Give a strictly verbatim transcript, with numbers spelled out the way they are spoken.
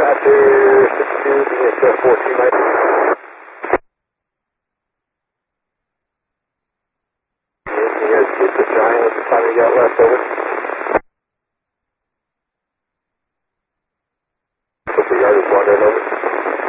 Raptor sixty-two, B S F fourteen, right? You guys keep the giant with the time you got left over.